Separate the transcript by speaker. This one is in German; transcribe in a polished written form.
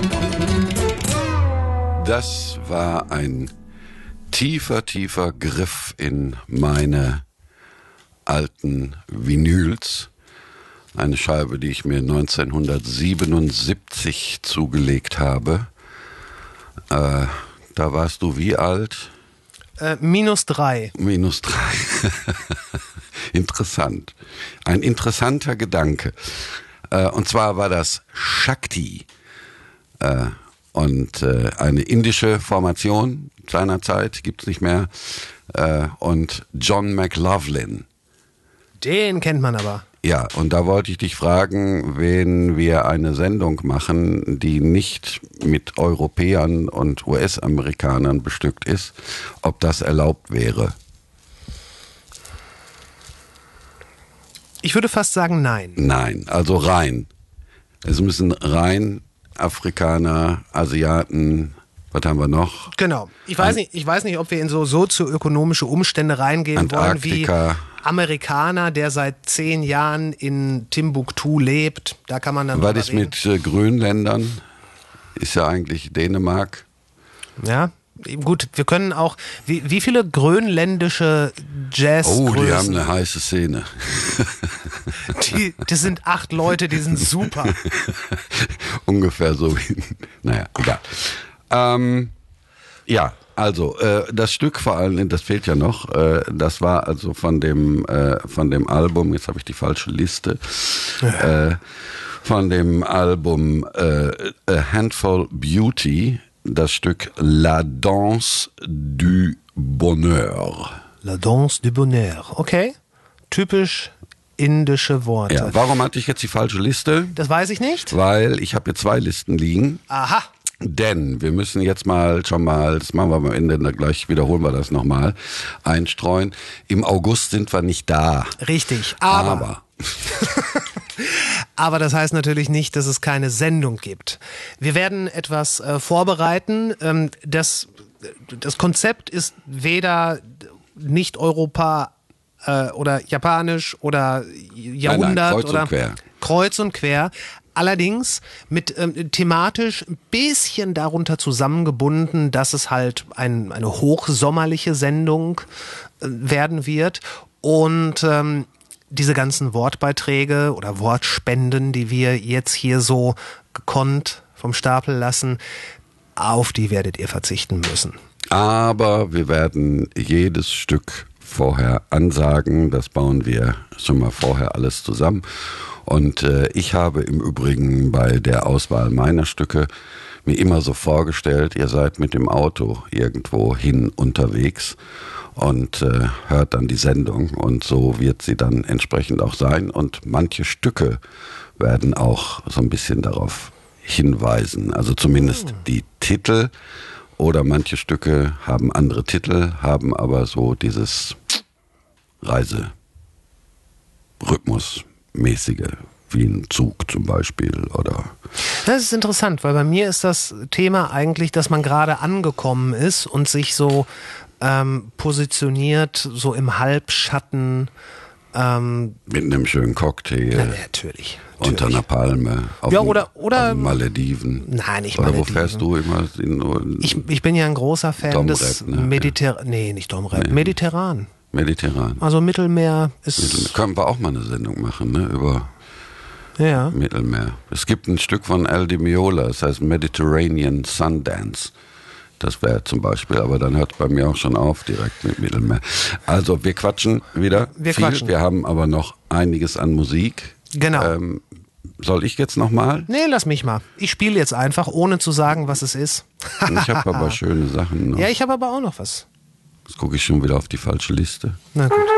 Speaker 1: Das war ein tiefer, tiefer Griff in meine alten Vinyls. Eine Scheibe, die ich mir 1977 zugelegt habe. Da warst du wie alt?
Speaker 2: -3.
Speaker 1: -3. Interessant. Ein interessanter Gedanke. Und zwar war das Shakti. Und eine indische Formation seinerzeit, gibt's nicht mehr. Und John McLaughlin.
Speaker 2: Den kennt man aber.
Speaker 1: Ja, und da wollte ich dich fragen, wenn wir eine Sendung machen, die nicht mit Europäern und US-Amerikanern bestückt ist, ob das erlaubt wäre.
Speaker 2: Ich würde fast sagen nein.
Speaker 1: Nein, also rein. Es müssen rein Afrikaner, Asiaten, was haben wir noch?
Speaker 2: Genau. Ich weiß nicht, ob wir in so sozioökonomische Umstände reingehen
Speaker 1: Antarktika.
Speaker 2: wollen wie Amerikaner, der seit 10 Jahren in Timbuktu lebt. Da kann man dann
Speaker 1: Was ist mit Grönländern? Ist ja eigentlich Dänemark.
Speaker 2: Ja, gut, wir können auch, wie viele grönländische Jazzgrößen?
Speaker 1: Oh, die haben eine heiße Szene.
Speaker 2: Das sind 8 Leute, die sind super.
Speaker 1: Ungefähr so wie, naja, egal. Ja, also das Stück vor allem, das fehlt ja noch, das war also von dem Album, jetzt habe ich die falsche Liste, von dem Album A Handful Beauty, das Stück La Danse du Bonheur.
Speaker 2: La Danse du Bonheur, okay. Typisch indische Worte.
Speaker 1: Ja, warum hatte ich jetzt die falsche Liste?
Speaker 2: Das weiß ich nicht.
Speaker 1: Weil ich habe hier 2 Listen liegen.
Speaker 2: Aha.
Speaker 1: Denn wir müssen jetzt das machen wir am Ende, gleich wiederholen wir das nochmal, einstreuen. Im August sind wir nicht da.
Speaker 2: Richtig, aber aber das heißt natürlich nicht, dass es keine Sendung gibt. Wir werden etwas vorbereiten. Das Konzept ist weder Nicht-Europa oder Japanisch oder Jahrhundert
Speaker 1: Kreuz
Speaker 2: oder
Speaker 1: und quer.
Speaker 2: Kreuz und quer. Allerdings mit thematisch ein bisschen darunter zusammengebunden, dass es halt eine hochsommerliche Sendung werden wird. Und diese ganzen Wortbeiträge oder Wortspenden, die wir jetzt hier so gekonnt vom Stapel lassen, auf die werdet ihr verzichten müssen.
Speaker 1: Aber wir werden jedes Stück vorher ansagen. Das bauen wir schon mal vorher alles zusammen. Und ich habe im Übrigen bei der Auswahl meiner Stücke mir immer so vorgestellt, ihr seid mit dem Auto irgendwo hin unterwegs und hört dann die Sendung und so wird sie dann entsprechend auch sein. Und manche Stücke werden auch so ein bisschen darauf hinweisen, also zumindest die Titel, oder manche Stücke haben andere Titel, haben aber so dieses Reiserhythmus-mäßige, wie ein Zug zum Beispiel, oder?
Speaker 2: Das ist interessant, weil bei mir ist das Thema eigentlich, dass man gerade angekommen ist und sich so positioniert, so im Halbschatten.
Speaker 1: Mit einem schönen Cocktail.
Speaker 2: Na, natürlich.
Speaker 1: Unter einer Palme. Auf
Speaker 2: oder
Speaker 1: Malediven.
Speaker 2: Nein, nicht
Speaker 1: oder
Speaker 2: Malediven.
Speaker 1: Wo fährst du immer?
Speaker 2: Ich bin ja ein großer Fan
Speaker 1: Domrep,
Speaker 2: des
Speaker 1: ne?
Speaker 2: Mediterran. Nee, nicht Domrep.
Speaker 1: Nee.
Speaker 2: Mediterran.
Speaker 1: Mediterran.
Speaker 2: Also Mittelmeer ist.
Speaker 1: Können wir auch mal eine Sendung machen, ne? Über
Speaker 2: Ja.
Speaker 1: Mittelmeer. Es gibt ein Stück von Al Di Meola, das heißt Mediterranean Sundance. Das wäre zum Beispiel, aber dann hört es bei mir auch schon auf, direkt mit Mittelmeer. Also wir quatschen wieder viel. Wir haben aber noch einiges an Musik.
Speaker 2: Genau.
Speaker 1: Soll ich jetzt nochmal?
Speaker 2: Nee, lass mich mal. Ich spiele jetzt einfach, ohne zu sagen, was es ist.
Speaker 1: Ich habe aber schöne Sachen noch.
Speaker 2: Ja, ich habe aber auch noch was.
Speaker 1: Jetzt gucke ich schon wieder auf die falsche Liste.
Speaker 2: Na gut.